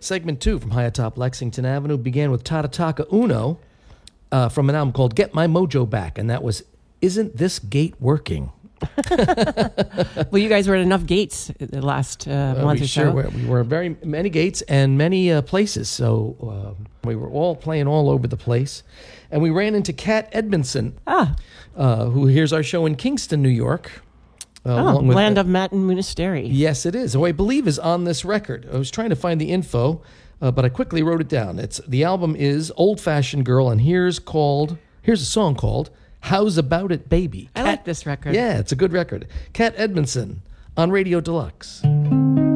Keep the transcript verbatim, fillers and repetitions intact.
segment two from high atop Lexington Avenue began with Tatataka Uno uh, from an album called Get My Mojo Back, and that was Isn't This Gate Working? Well, you guys were at enough gates the last uh, Uh, month we or sure so. were. We were at very many gates and many uh, places, so uh, we were all playing all over the place. And we ran into Kat Edmondson, Ah, uh, who hears our show in Kingston, New York. Uh, oh, along with, land of Matt and Monastery. Yes, it is. Who I believe is on this record. I was trying to find the info, uh, but I quickly wrote it down. It's the album is Old Fashioned Girl, and here's called here's a song called How's About It, Baby? I like this record. Yeah, it's a good record. Kat Edmondson on Radio Deluxe.